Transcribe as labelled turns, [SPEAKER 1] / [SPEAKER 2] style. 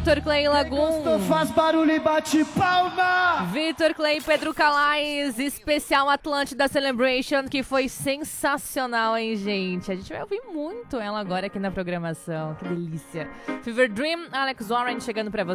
[SPEAKER 1] Vitor Clay Lagum.
[SPEAKER 2] Faz barulho e bate palma.
[SPEAKER 1] Vitor Clay, Pedro Calais, especial Atlântida Celebration, que foi sensacional, hein, gente? A gente vai ouvir muito ela agora aqui na programação. Que delícia. Fever Dream, Alex Warren chegando pra você.